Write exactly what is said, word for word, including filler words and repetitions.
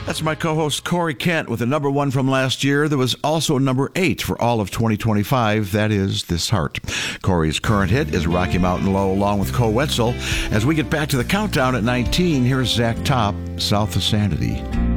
That's my co-host Corey Kent with a number one from last year. There was also number eight for all of twenty twenty-five. That is This Heart. Corey's current hit is Rocky Mountain Low along with Co Wetzel. As we get back to the countdown at nineteen, here's Zach Top, South of Sanity.